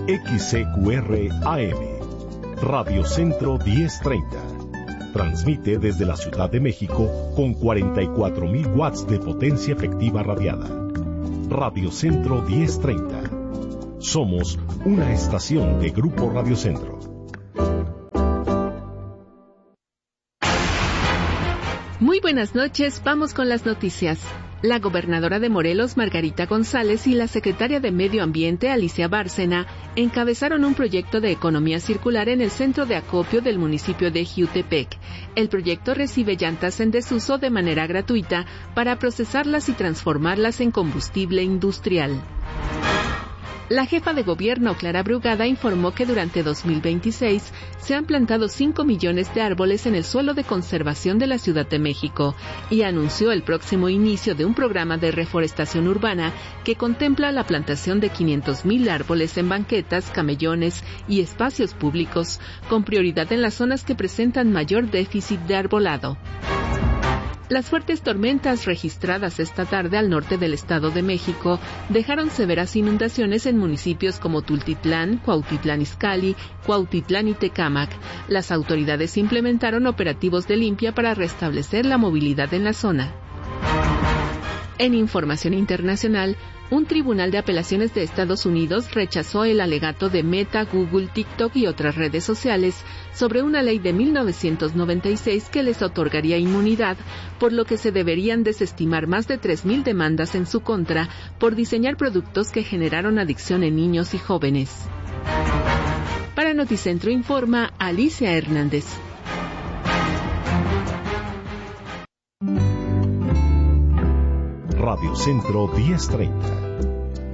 XCQR AM, Radio Centro 1030. Transmite desde la Ciudad de México con 44,000 watts de potencia efectiva radiada. Radio Centro 1030. Somos una estación de Grupo Radio Centro. Muy buenas noches, vamos con las noticias. La gobernadora de Morelos, Margarita González, y la secretaria de Medio Ambiente, Alicia Bárcena, encabezaron un proyecto de economía circular en el centro de acopio del municipio de Jiutepec. El proyecto recibe llantas en desuso de manera gratuita para procesarlas y transformarlas en combustible industrial. La jefa de gobierno, Clara Brugada, informó que durante 2026 se han plantado 5 millones de árboles en el suelo de conservación de la Ciudad de México y anunció el próximo inicio de un programa de reforestación urbana que contempla la plantación de 500,000 árboles en banquetas, camellones y espacios públicos, con prioridad en las zonas que presentan mayor déficit de arbolado. Las fuertes tormentas registradas esta tarde al norte del Estado de México dejaron severas inundaciones en municipios como Tultitlán, Cuautitlán Izcalli, Cuautitlán y Tecámac. Las autoridades implementaron operativos de limpia para restablecer la movilidad en la zona. En información internacional, un tribunal de apelaciones de Estados Unidos rechazó el alegato de Meta, Google, TikTok y otras redes sociales sobre una ley de 1996 que les otorgaría inmunidad, por lo que se deberían desestimar más de 3,000 demandas en su contra por diseñar productos que generaron adicción en niños y jóvenes. Para Noticentro informa Alicia Hernández. Radio Centro 1030.